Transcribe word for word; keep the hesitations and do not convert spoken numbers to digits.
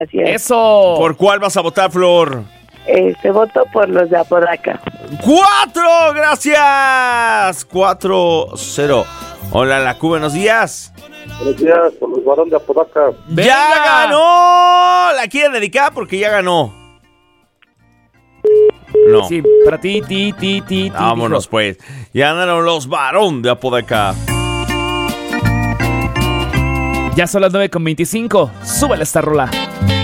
Así es. ¡Eso! ¿Por cuál vas a votar, Flor? Este, voto por los de Apodaca. ¡Cuatro! ¡Gracias! Cuatro, cero. Hola, la Q, buenos días. Buenos días, por los varones de Apodaca. ¡Venga! ¡Ya ganó! ¿La quieren dedicar? Porque ya ganó. No. Sí, para ti, ti, ti, ti, ti. Vámonos, dijo. pues. Ya ganaron los varones de Apodaca. Ya son las nueve con veinticinco. Súbele esta rola.